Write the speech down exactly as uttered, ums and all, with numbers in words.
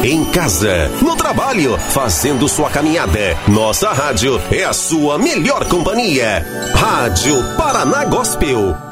em casa, no trabalho, fazendo sua caminhada. Nossa rádio é a sua melhor companhia. Rádio Paraná Gospel.